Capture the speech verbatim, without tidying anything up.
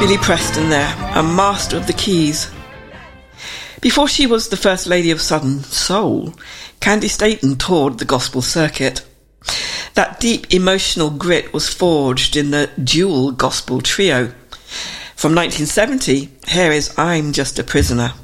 Billy Preston there, a master of the keys. Before she was the First Lady of Southern Soul, Candy Staton toured the gospel circuit. That deep emotional grit was forged in the dual gospel trio. From nineteen seventy, here is I'm Just a Prisoner.